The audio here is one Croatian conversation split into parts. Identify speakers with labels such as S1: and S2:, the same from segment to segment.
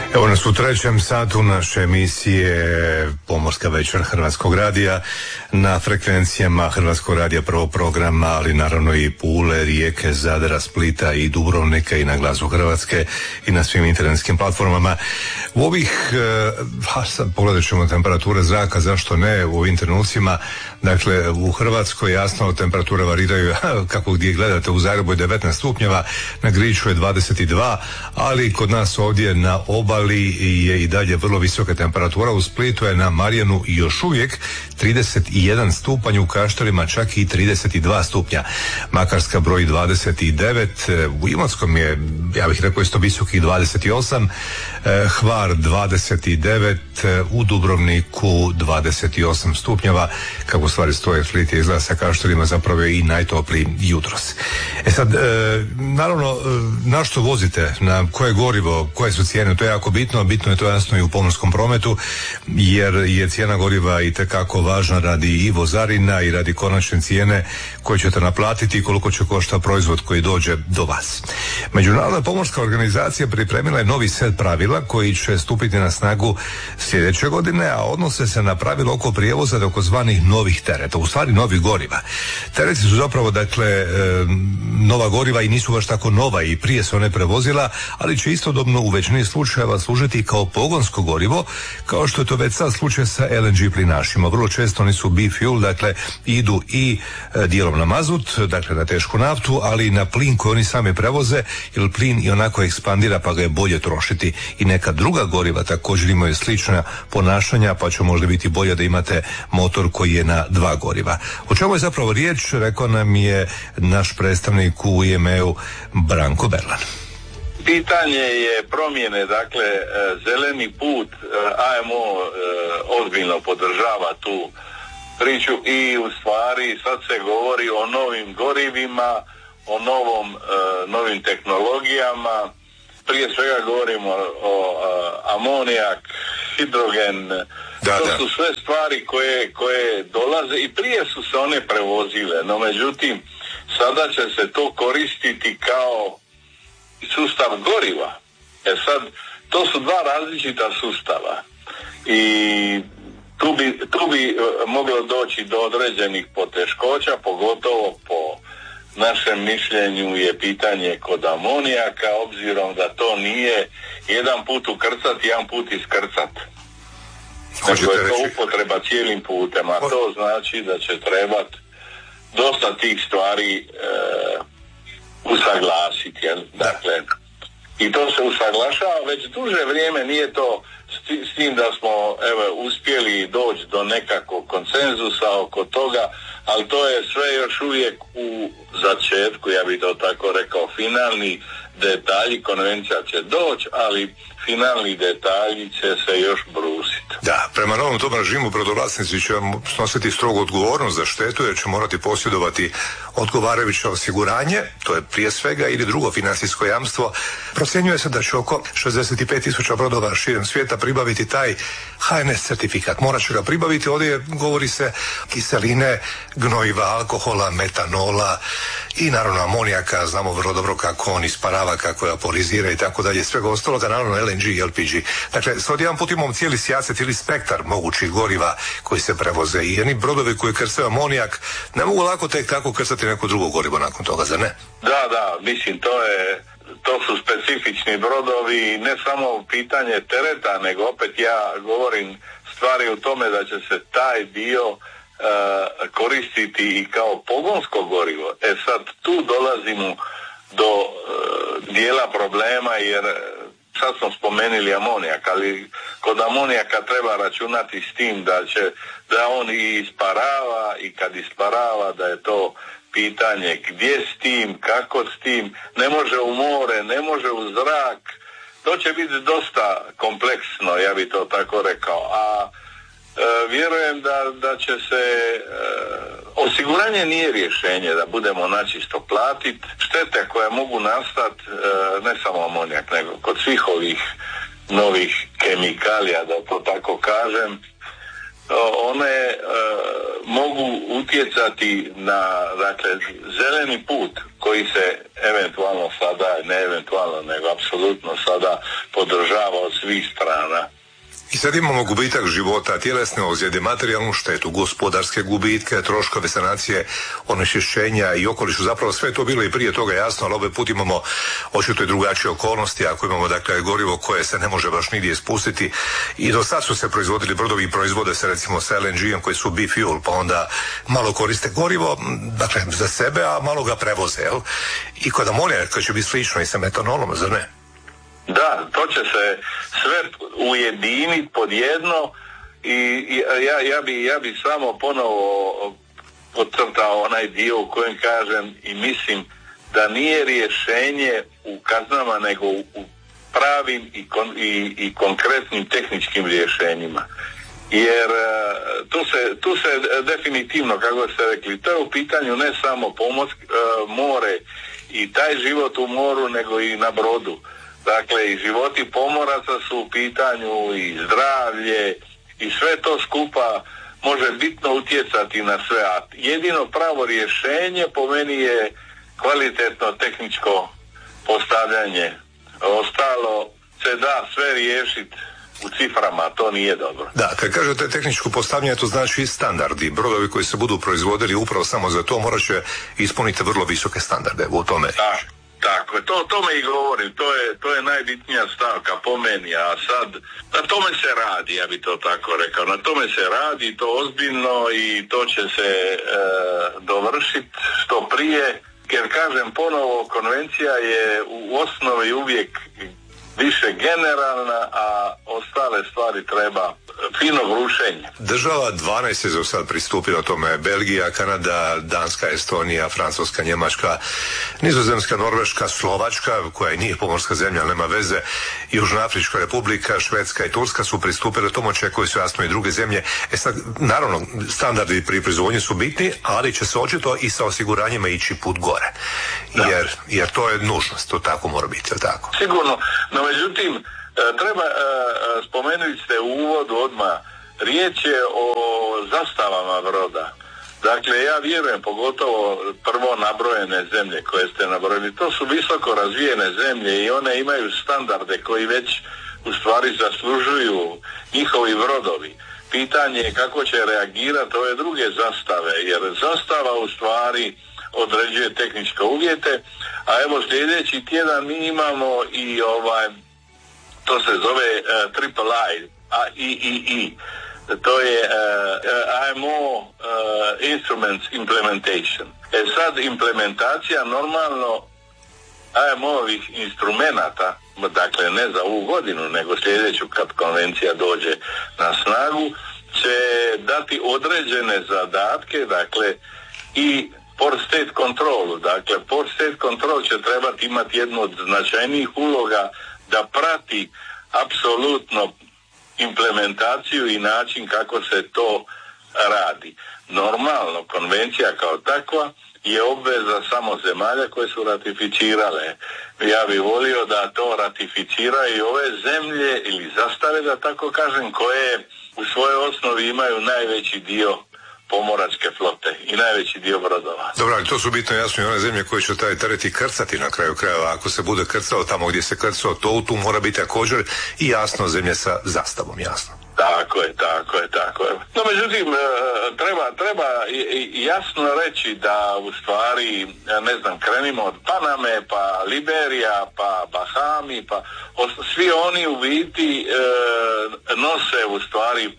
S1: Evo nas u trećem satu naše emisije Pomorska večer Hrvatskog radija na frekvencijama Hrvatskog radija prvog programa, ali naravno i Pule, Rijeke, Zadra, Splita i Dubrovnika i na Glasu Hrvatske i na svim internetskim platformama. U ovih, sad pogledat ćemo temperature zraka, zašto ne, u ovim trenucima, dakle u Hrvatskoj jasno temperature variraju kako gdje gledate, u Zagrebu je 19 stupnjeva, na Griču je 22, ali kod nas ovdje na obali je i dalje vrlo visoka temperatura. U Splitu je na Marjanu još uvijek 31 stupanj, u Kaštelima čak i 32 stupnja. Makarska broji 29, u Imotskom je, ja bih rekao, isto visokih 28, Hvar 29, u Dubrovniku 28 stupnjeva. Kako stvari stoje, Split je izgleda sa Kaštelima zapravo i najtopliji jutros. Sad, naravno, na što vozite, na koje gorivo, koje su cijene, to je jako bitno je to jasno i u pomorskom prometu, jer je cijena goriva itekako važna radi i vozarina i radi konačne cijene koju ćete naplatiti i koliko će koštati proizvod koji dođe do vas. Međunarodna pomorska organizacija pripremila je novi set pravila koji će stupiti na snagu sljedeće godine, a odnose se na pravila oko prijevoza takozvanih novih tereta, u stvari novih goriva. Tereti su zapravo, dakle, nova goriva i nisu baš tako nova, i prije se one prevozila, ali će istodobno u većini slučajeva služiti kao pogonsko gorivo, kao što je to već sad slučaj sa LNG plinašima. Vrlo često oni su bi-fuel, dakle idu i dijelom na mazut, dakle na tešku naftu, ali i na plin koji oni sami prevoze, jer plin i onako ekspandira pa ga je bolje trošiti. I neka druga goriva također imaju slična ponašanja, pa će možda biti bolje da imate motor koji je na dva goriva. O čemu je zapravo riječ, rekao nam je naš predstavnik u IME-u Branko Berlan.
S2: Pitanje je promjene, dakle, zeleni put, AMO ozbiljno podržava tu priču i u stvari sad se govori o novim gorivima, o novim tehnologijama. Prije svega govorimo o amonijak, hidrogen, to su sve stvari koje dolaze i prije su se one prevozile, no međutim sada će se to koristiti kao sustav goriva. Sad, to su dva različita sustava i tu bi moglo doći do određenih poteškoća, pogotovo po našem mišljenju je pitanje kod amonijaka, obzirom da to nije jedan put ukrcat, jedan put iskrcat. Nego je to upotreba cijelim putem, a to znači da će trebati dosta tih stvari usaglasiti, jel? Dakle, i to se usaglašava već duže vrijeme, nije to s tim da smo uspjeli doći do nekakvog konsenzusa oko toga, ali to je sve još uvijek u začetku, ja bih to tako rekao, finalni detalji, konvencija će doći, ali finalni detalji će se još brusiti.
S1: Da, prema novom tom režimu brodovlasnici će snositi strogu odgovornost za štetu, jer će morati posjedovati odgovarajuće osiguranje, to je prije svega, ili drugo financijsko jamstvo. Procjenjuje se da će oko 65.000 brodova širom svijeta pribaviti taj HNS certifikat. Morat će ga pribaviti, ovdje govori se kiseline, gnojiva, alkohola, metanola i naravno amonijaka, znamo vrlo dobro kako on isparava, kako je aporizira i tako dalje, svega ostaloga, naravno LNG i LPG. Dakle, sad jedan put imamo cijeli sijaset, cijeli spektar mogućih goriva koji se prevoze, i jedni brodovi koji krcaju amonijak ne mogu lako tek tako krcati neko drugo gorivo nakon toga, zar ne?
S2: Da, mislim, to su specifični brodovi, ne samo pitanje tereta, nego opet ja govorim stvari u tome da će se taj dio koristiti i kao pogonsko gorivo. Sad tu dolazimo do dijela problema, jer sad smo spomenuli amonijak, ali kod amonijaka treba računati s tim da on i isparava, i kad isparava da je to pitanje gdje s tim, kako s tim, ne može u more, ne može u zrak, to će biti dosta kompleksno, ja bi to tako rekao, a vjerujem da će se osiguranje nije rješenje, da budemo načisto platiti štete koje mogu nastati, ne samo amonijak, nego kod svih ovih novih kemikalija, da to tako kažem, one mogu utjecati na, dakle, zeleni put koji se eventualno sada, ne eventualno, nego apsolutno sada podržava od svih strana.
S1: I sad imamo gubitak života, tjelesne ozljede, materijalnu štetu, gospodarske gubitke, troškove sanacije, onečišćenja i okolišu. Zapravo sve to bilo i prije toga jasno, ali ovaj put imamo očito i drugačije okolnosti. Ako imamo dakle gorivo koje se ne može baš nigdje ispustiti, i do sad su se proizvodili brodovi i proizvode se recimo sa LNG-om koji su bi-fuel, pa onda malo koriste gorivo, dakle za sebe, a malo ga prevoze, jel? I kod amonijaka će biti slično i sa metanolom, zar ne?
S2: Da, to će se sve ujediniti pod jedno i ja bi samo ponovo podcrtao onaj dio u kojem kažem i mislim da nije rješenje u kaznama nego u pravim i konkretnim tehničkim rješenjima. Jer tu se definitivno, kako ste rekli, to je u pitanju ne samo more i taj život u moru, nego i na brodu. Dakle, i životi pomoraca su u pitanju, i zdravlje, i sve to skupa može bitno utjecati na sve. A jedino pravo rješenje po meni je kvalitetno tehničko postavljanje. Ostalo se da sve riješiti u ciframa, to nije dobro.
S1: Da, kad kažete tehničko postavljanje, to znači i standardi. Brodovi koji se budu proizvodili upravo samo za to morat će ispuniti vrlo visoke standarde u tome.
S2: Tako je, to tome i govorim, to je najbitnija stavka po meni, a sad na tome se radi, ja bi to tako rekao, na tome se radi, to ozbiljno, i to će se dovršiti što prije, jer kažem ponovo, konvencija je u osnovi uvijek više generalna, a ostale stvari treba fino vrušenje.
S1: Država 12 je za sad pristupila tome: Belgija, Kanada, Danska, Estonija, Francuska, Njemačka, Nizozemska, Norveška, Slovačka, koja i nije pomorska zemlja, nema veze, Južnoafrička republika, Švedska i Turska su pristupile tomu, očekuju se jasno i druge zemlje. Sad, naravno, standardi pri proizvodnji su bitni, ali će se očito i sa osiguranjima ići put gore. Jer to je nužnost, to tako mora biti, tako?
S2: Sigurno, no međutim, treba spomenuti ste u uvodu odmah, riječ je o zastavama broda. Dakle, ja vjerujem, pogotovo prvo nabrojene zemlje koje ste nabrojili, to su visoko razvijene zemlje i one imaju standarde koji već u stvari zaslužuju njihovi brodovi. Pitanje je kako će reagirati ove druge zastave, jer zastava u stvari određuje tehničke uvjete, a evo sljedeći tjedan mi imamo i to se zove III, to je IMO Instruments Implementation. Sad implementacija normalno IMO-ovih instrumenata, dakle ne za ovu godinu, nego sljedeću kad konvencija dođe na snagu, će dati određene zadatke, dakle i Port State Controlu. Dakle, Port State Control će trebati imati jednu od značajnijih uloga da prati apsolutno implementaciju i način kako se to radi. Normalno, konvencija kao takva je obveza samo zemalja koje su ratificirale. Ja bih volio da to ratificiraju i ove zemlje ili zastave, da tako kažem, koje u svojoj osnovi imaju najveći dio pomoračke flote i najveći dio brodova.
S1: Dobro, ali to su bitno jasno i one zemlje koje će taj teret i krcati na kraju krajeva. Ako se bude krcao tamo gdje se krcao, to tu mora biti također i jasno zemlje sa zastavom, jasno.
S2: Tako je. No, međutim, treba jasno reći da u stvari, krenimo od Paname, pa Liberija, pa Bahami, pa svi oni u biti nose u stvari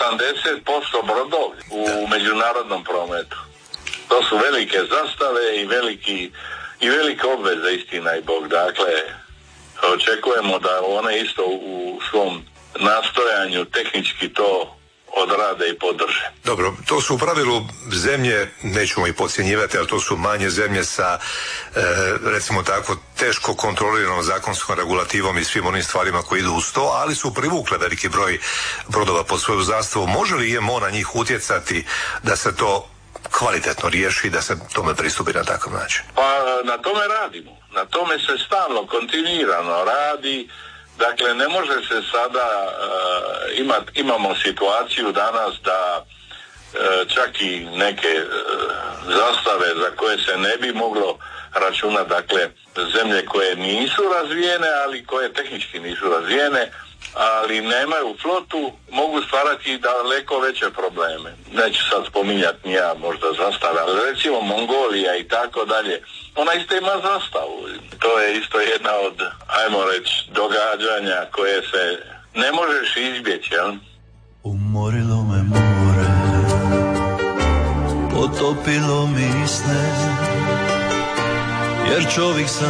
S2: 80% brodovi u međunarodnom prometu. To su velike zastave i velike obveze, istina i Bog. Dakle, očekujemo da one isto u svom nastojanju tehnički to odrade i podrže.
S1: Dobro, to su u pravilu zemlje, nećemo ih podcjenjivati, ali to su manje zemlje sa, recimo tako, teško kontroliranom zakonskom regulativom i svim onim stvarima koji idu uz to, ali su privukle veliki broj brodova pod svoju zastavu. Može li IMO na njih utjecati da se to kvalitetno riješi, da se tome pristupi na takav način?
S2: Pa na tome radimo. Na tome se stalno, kontinuirano radi. Dakle, ne može se sada imamo situaciju danas da čak i neke zastave za koje se ne bi moglo računati, dakle zemlje koje nisu razvijene, ali koje tehnički nisu razvijene, ali nemaju flotu, mogu stvarati daleko veće probleme. Neću sad spominjati ni ja možda zastave, ali recimo Mongolija i tako dalje, ona isto ima zastavu. To je isto jedna od, ajmo reći, događanja koje se ne možeš izbjeći, jel?
S3: Umorilo me more, potopilo mi sne, jer čovjek sam